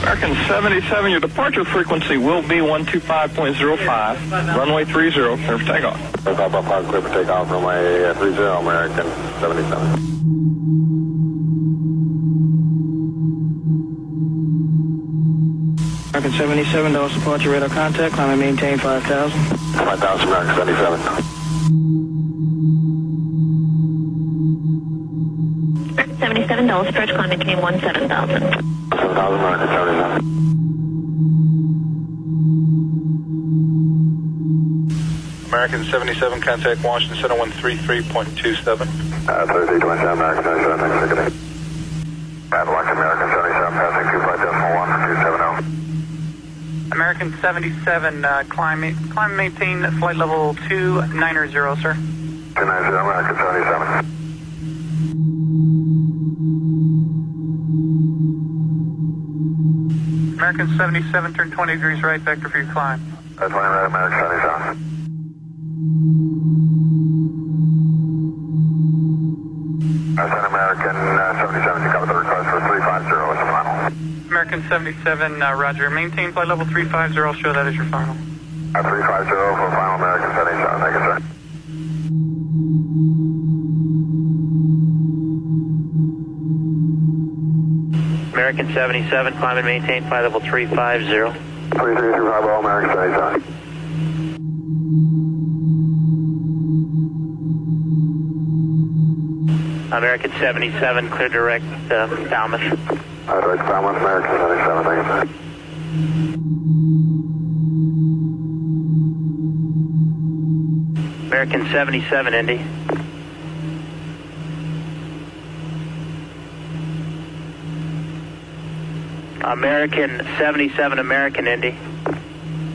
American 77, your departure frequency will be 125.05, runway 30, clear for takeoff. 555, clear for takeoff, runway 30, American 77. American 77, Dallas departure, radar contact, climb and maintain 5,000. 5,000, American 77. American 77, Dallas approach, climb and maintain 17,000. 7,000, American 77. American 77, contact Washington Center 133.27. 3327, American 77, thanks for good day. Avalanche American 77, passing 25.1 for 270. American 77, climb and maintain flight level 290, sir. 290, American 77. American 77, turn 20 degrees right, vector for your climb. 20 right, American 77. American 77, you cover the request for 350 as the final. American 77, roger. Maintain flight level 350, I'll show that as your final. 350 for final, American 77, thank you, sir. American 77, climb and maintain flight level 350. 33350, American 77. American 77, clear direct Falmouth. Direct Falmouth, American 77, thank you, sir. American 77, Indy. American 77, American Indy.